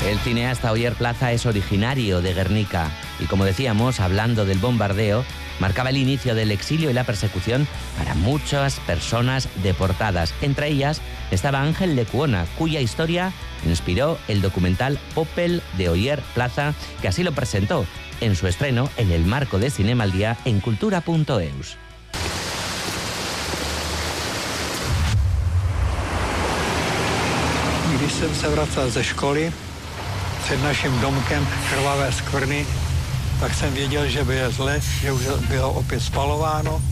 El cineasta Oyer Plaza es originario de Guernica y, como decíamos, hablando del bombardeo, marcaba el inicio del exilio y la persecución para muchas personas deportadas. Entre ellas estaba Ángel Lecuona, cuya historia inspiró el documental Popel de Oyer Plaza, que así lo presentó en su estreno en el marco de Cinema al Día en cultura.eus. Když jsem se vracel ze školy, před naším domkem krvavé skvrny, tak jsem věděl, že by je zle, že už bylo opět spalováno.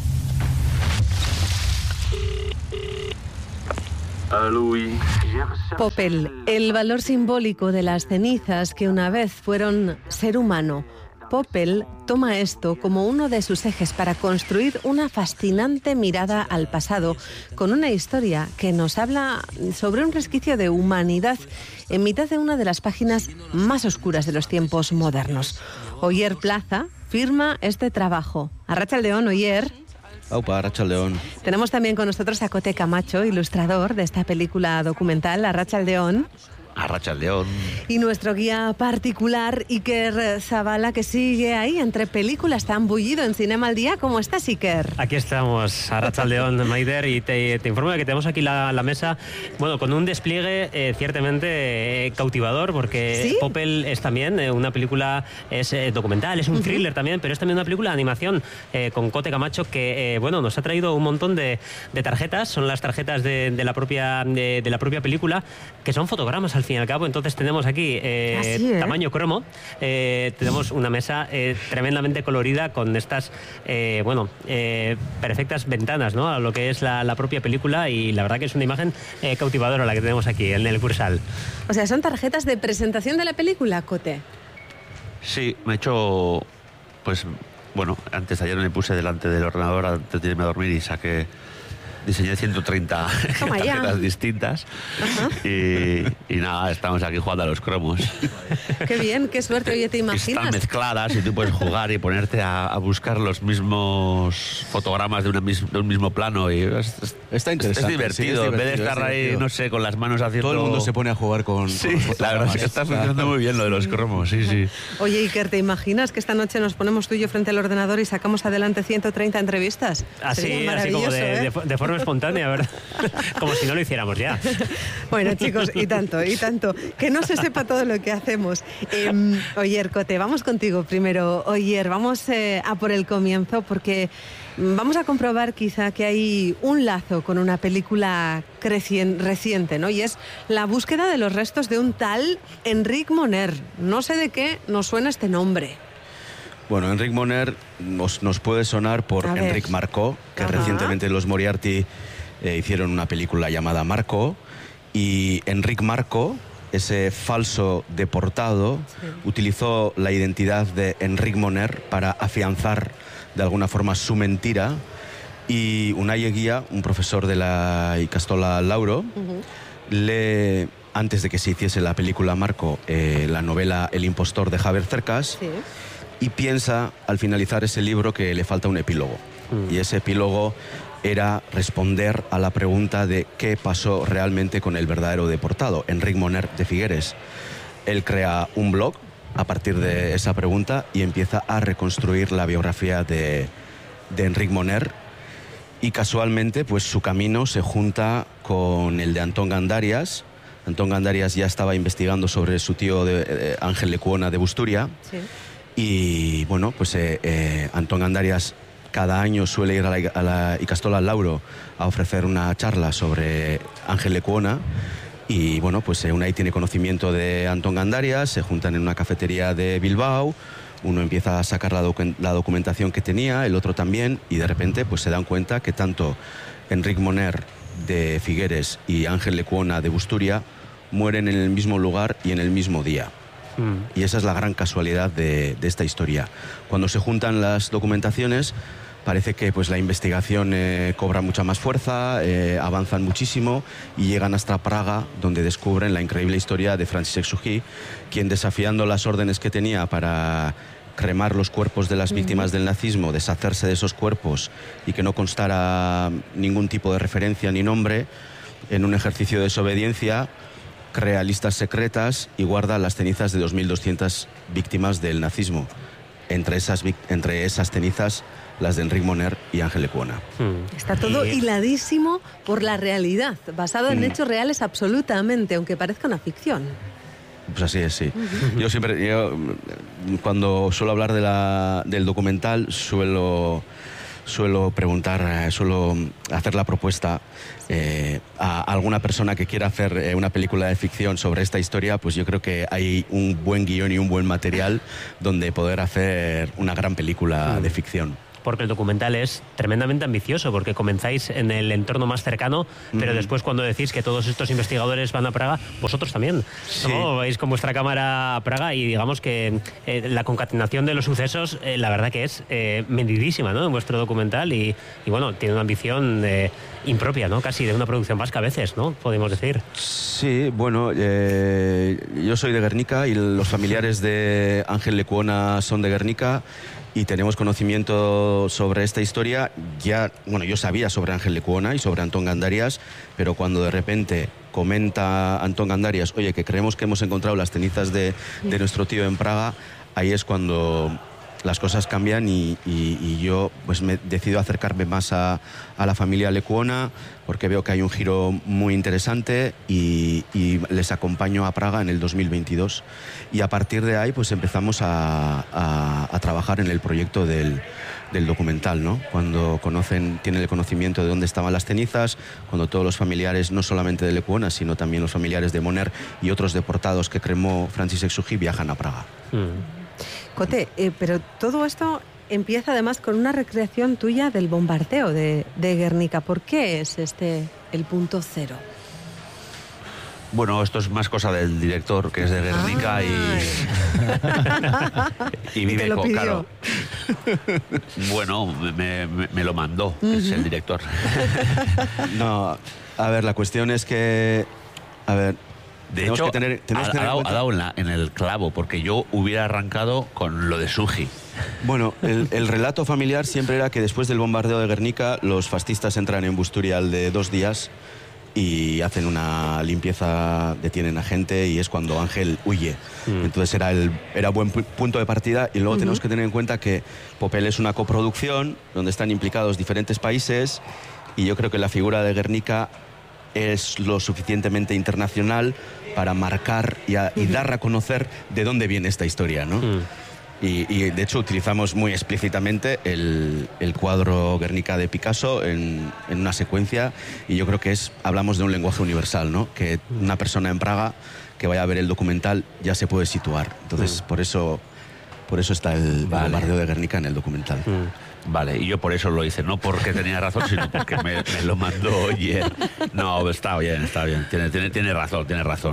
Popel, el valor simbólico de las cenizas que una vez fueron ser humano. Popel toma esto como uno de sus ejes para construir una fascinante mirada al pasado, con una historia que nos habla sobre un resquicio de humanidad en mitad de una de las páginas más oscuras de los tiempos modernos. Oyer Plaza firma este trabajo. Arratsaldeon, Oyer. Aupa, Arratsaldeon. Tenemos también con nosotros a Cote Camacho, ilustrador de esta película documental. Arratsaldeon. Arratsaldeon. Y nuestro guía particular, Iker Zabala, que sigue ahí entre películas, tan bullido en Cinema al Día. ¿Cómo estás, Iker? Aquí estamos, Arratsaldeon, Maider, y te informo de que tenemos aquí la mesa, bueno, con un despliegue ciertamente cautivador, porque ¿sí? Popel es también una película, es documental, es un thriller también, pero es también una película de animación con Cote Camacho que, bueno, nos ha traído un montón de tarjetas, son las tarjetas de la propia película, que son fotogramas al fin y al cabo. Entonces tenemos aquí tamaño cromo, tenemos una mesa tremendamente colorida con estas perfectas ventanas, ¿no?, a lo que es la propia película, y la verdad que es una imagen cautivadora la que tenemos aquí en el Cursal. O sea, son tarjetas de presentación de la película, Cote. Sí, me he hecho, pues, bueno, antes de ayer me puse delante del ordenador antes de irme a dormir y diseñé 130 tarjetas distintas. Y nada, estamos aquí jugando a los cromos. Qué bien, qué suerte. Oye, ¿te imaginas? Están mezcladas y tú puedes jugar y ponerte a buscar los mismos fotogramas de un mismo plano. Y está interesante. Es divertido. En vez de estar ahí, no sé, con las manos haciendo... Todo el mundo se pone a jugar con sí, los fotogramas. La verdad es que está funcionando muy bien lo de los cromos, sí. Oye, Iker, ¿te imaginas que esta noche nos ponemos tú y yo frente al ordenador y sacamos adelante 130 entrevistas? Así como de forma espontánea, ¿verdad? Como si no lo hiciéramos ya. Bueno, chicos, y tanto, que no se sepa todo lo que hacemos. Oyer, Cote, vamos contigo primero. Oyer, vamos a por el comienzo, porque vamos a comprobar quizá que hay un lazo con una película reciente, ¿no? Y es la búsqueda de los restos de un tal Enric Moner. No sé de qué nos suena este nombre. Bueno, Enric Moner nos puede sonar por Enric Marcó, que recientemente los Moriarty hicieron una película llamada Marco, y Enric Marcó, ese falso deportado, utilizó la identidad de Enric Moner para afianzar de alguna forma su mentira, y Unai Eguía, un profesor de la Ikastola Lauro, antes de que se hiciese la película Marco, la novela El impostor de Javier Cercas, y piensa al finalizar ese libro que le falta un epílogo. Y ese epílogo era responder a la pregunta de qué pasó realmente con el verdadero deportado, Enric Moner de Figueres. Él crea un blog a partir de esa pregunta y empieza a reconstruir la biografía de Enric Moner, y casualmente pues su camino se junta con el de Antón Gandarias. Antón Gandarias ya estaba investigando sobre su tío Ángel Lecuona de Busturia. Y bueno, pues Antón Gandarias cada año suele ir a la Ikastola Lauro a ofrecer una charla sobre Ángel Lecuona, y bueno, pues Unai tiene conocimiento de Antón Gandarias, se juntan en una cafetería de Bilbao, uno empieza a sacar la documentación que tenía, el otro también, y de repente pues se dan cuenta que tanto Enric Moner de Figueres y Ángel Lecuona de Busturia mueren en el mismo lugar y en el mismo día. Y esa es la gran casualidad de esta historia. Cuando se juntan las documentaciones, parece que pues la investigación cobra mucha más fuerza, avanzan muchísimo y llegan hasta Praga, donde descubren la increíble historia de Franciszek Suchy, quien, desafiando las órdenes que tenía para cremar los cuerpos de las víctimas del nazismo, deshacerse de esos cuerpos y que no constara ningún tipo de referencia ni nombre, en un ejercicio de desobediencia, crea listas secretas y guarda las cenizas de 2.200 víctimas del nazismo. Entre esas cenizas, las de Enric Moner y Ángel Lecuona. Está todo hiladísimo por la realidad, basado en hechos reales absolutamente, aunque parezca una ficción. Pues así es, sí. Yo cuando suelo hablar del documental, suelo preguntar, suelo hacer la propuesta a alguna persona que quiera hacer una película de ficción sobre esta historia, pues yo creo que hay un buen guión y un buen material donde poder hacer una gran película de ficción. Porque el documental es tremendamente ambicioso, porque comenzáis en el entorno más cercano, pero después cuando decís que todos estos investigadores van a Praga, vosotros también, ¿no? Vais con vuestra cámara a Praga y digamos que la concatenación de los sucesos, la verdad que es medidísima, ¿no?, en vuestro documental y bueno, tiene una ambición impropia, ¿no?, casi de una producción vasca a veces, ¿no?, podemos decir. Sí, bueno, yo soy de Guernica y los familiares de Ángel Lecuona son de Guernica. Y tenemos conocimiento sobre esta historia. Yo sabía sobre Ángel Lecuona y sobre Antón Gandarias, pero cuando de repente comenta Antón Gandarias, oye, que creemos que hemos encontrado las cenizas de nuestro tío en Praga, ahí es cuando las cosas cambian y yo pues me decido acercarme más a la familia Lecuona, porque veo que hay un giro muy interesante y les acompaño a Praga en el 2022 y a partir de ahí pues empezamos a trabajar en el proyecto del documental, ¿no? Cuando tienen el conocimiento de dónde estaban las cenizas, cuando todos los familiares, no solamente de Lecuona, sino también los familiares de Moner y otros deportados que cremó Franciszek Suchy viajan a Praga. Cote, pero todo esto empieza además con una recreación tuya del bombardeo de Guernica. ¿Por qué es el punto cero? Bueno, esto es más cosa del director, que es de Guernica y vive claro. Bueno, me lo mandó, es el director. No, a ver, la cuestión es que... A ver... De hecho, ha dado en el clavo, porque yo hubiera arrancado con lo de Suchy. Bueno, el relato familiar siempre era que después del bombardeo de Guernica, los fascistas entran en Busturial de 2 días y hacen una limpieza, detienen a gente y es cuando Ángel huye. Entonces era buen punto de partida y luego tenemos que tener en cuenta que Popel es una coproducción donde están implicados diferentes países y yo creo que la figura de Guernica es lo suficientemente internacional para marcar y dar a conocer de dónde viene esta historia, ¿no? Y de hecho utilizamos muy explícitamente el cuadro Guernica de Picasso en una secuencia y yo creo que hablamos de un lenguaje universal, ¿no? Que una persona en Praga que vaya a ver el documental ya se puede situar. Entonces por eso está el bombardeo de Guernica en el documental. Vale, y yo por eso lo hice, no porque tenía razón, sino porque me lo mandó ayer. No, está bien, tiene razón.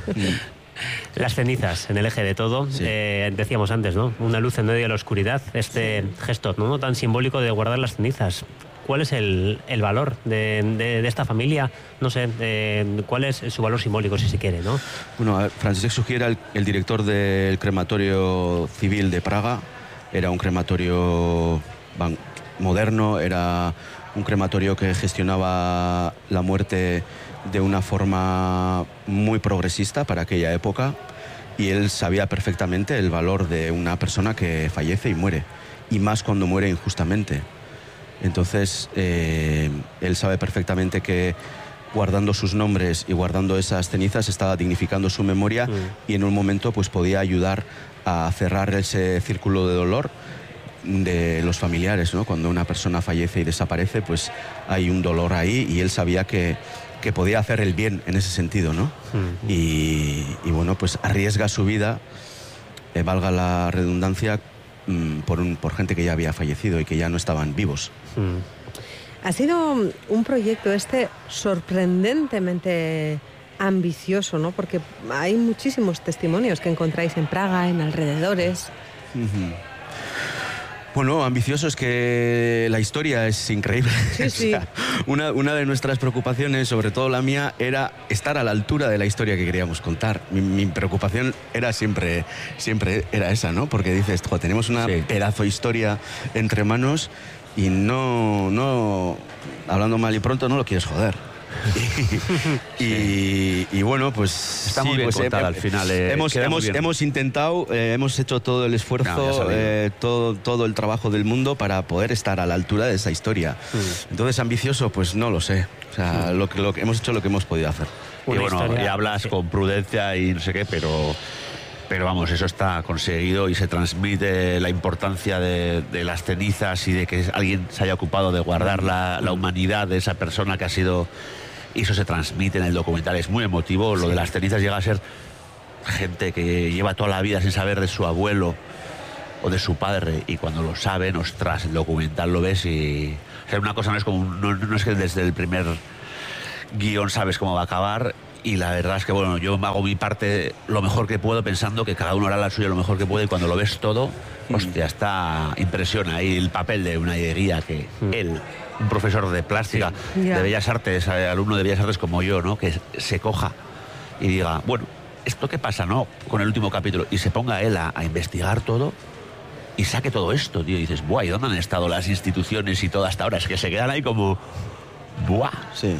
Las cenizas en el eje de todo, sí. Decíamos antes, ¿no? Una luz en medio de la oscuridad, gesto no tan simbólico de guardar las cenizas. ¿Cuál es el valor de esta familia? No sé, ¿cuál es su valor simbólico, si se quiere, no? Bueno, Franciszek Suchy era el director del crematorio civil de Praga. Era un crematorio moderno, era un crematorio que gestionaba la muerte de una forma muy progresista para aquella época y él sabía perfectamente el valor de una persona que fallece y muere, y más cuando muere injustamente. Entonces él sabe perfectamente que guardando sus nombres y guardando esas cenizas estaba dignificando su memoria y en un momento pues podía ayudar a cerrar ese círculo de dolor de los familiares, ¿no? Cuando una persona fallece y desaparece, pues hay un dolor ahí y él sabía que podía hacer el bien en ese sentido, ¿no? Y bueno, pues arriesga su vida, valga la redundancia, por gente que ya había fallecido y que ya no estaban vivos. Ha sido un proyecto sorprendentemente ambicioso, ¿no? Porque hay muchísimos testimonios que encontráis en Praga, en alrededores. Bueno, ambicioso es que la historia es increíble. Sí, sí. O sea, una de nuestras preocupaciones, sobre todo la mía, era estar a la altura de la historia que queríamos contar. Mi preocupación era siempre era esa, ¿no? Porque dices, tenemos una pedazo de historia entre manos y no, hablando mal y pronto, no lo quieres joder. Y bueno, pues está muy bien contada al final. Hemos intentado, hemos hecho todo el esfuerzo, todo el trabajo del mundo para poder estar a la altura de esa historia. Entonces, ambicioso, pues no lo sé. O sea, lo que hemos hecho lo que hemos podido hacer. Y bueno, y hablas con prudencia y no sé qué, pero vamos, eso está conseguido y se transmite la importancia de las cenizas y de que alguien se haya ocupado de guardar la humanidad de esa persona que ha sido... Y eso se transmite en el documental, es muy emotivo. Lo de las cenizas llega a ser gente que lleva toda la vida sin saber de su abuelo o de su padre, y cuando lo saben, ostras, el documental lo ves y... O sea, una cosa no es como... No es que desde el primer guión sabes cómo va a acabar, y la verdad es que, bueno, yo hago mi parte lo mejor que puedo, pensando que cada uno hará la suya lo mejor que puede, y cuando lo ves todo, hostia, impresiona. Y el papel de una guía que él, un profesor de plástica, de Bellas Artes, alumno de Bellas Artes como yo, ¿no?, que se coja y diga, bueno, ¿esto qué pasa, no?, con el último capítulo, y se ponga él a investigar todo y saque todo esto, tío, y dices, buah, ¿y dónde han estado las instituciones y todo hasta ahora? Es que se quedan ahí como, buah. Sí.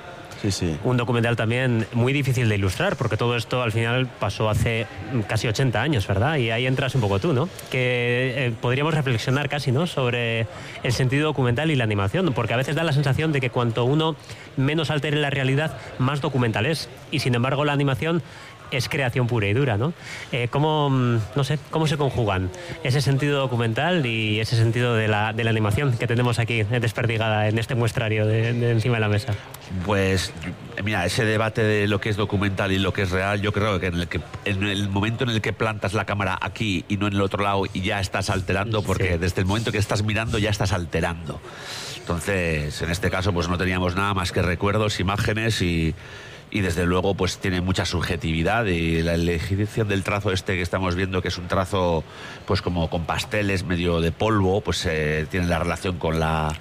Un documental también muy difícil de ilustrar, porque todo esto al final pasó hace casi 80 años, ¿verdad? Y ahí entras un poco tú, ¿no? Que podríamos reflexionar casi, ¿no?, sobre el sentido documental y la animación, porque a veces da la sensación de que cuanto uno menos altere la realidad, más documental es. Y sin embargo la animación es creación pura y dura, ¿no? ¿Cómo se conjugan ese sentido documental y ese sentido de la animación que tenemos aquí desperdigada en este muestrario de encima de la mesa? Pues mira, ese debate de lo que es documental y lo que es real, yo creo que en el momento en el que plantas la cámara aquí y no en el otro lado, y ya estás alterando, porque desde el momento que estás mirando ya estás alterando. Entonces, en este caso, pues no teníamos nada más que recuerdos, imágenes y desde luego pues tiene mucha subjetividad, y la elección del trazo que estamos viendo, que es un trazo pues como con pasteles, medio de polvo, pues tiene la relación con las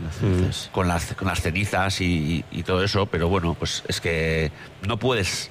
cenizas y todo eso, pero bueno, pues es que no puedes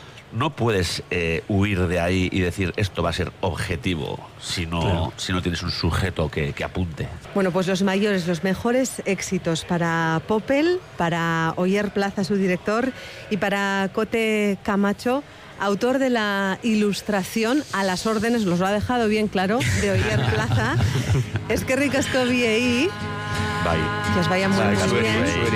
huir de ahí y decir esto va a ser objetivo si no tienes un sujeto que apunte. Bueno, pues los mejores éxitos para Poppel, para Oyer Plaza, su director, y para Cote Camacho, autor de la ilustración a las órdenes, los lo ha dejado bien claro, de Oyer Plaza. Es que ricasco biei. Bye. Que os vaya muy bien.